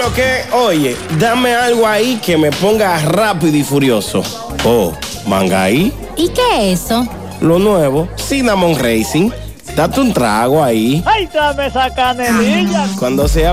lo que, oye, dame algo ahí que me ponga rápido y furioso. Oh, Mangaí. ¿Y qué es eso? Lo nuevo, Cinnamon Racing. Date un trago ahí. ¡Ay, dame esa canelilla! Cuando sea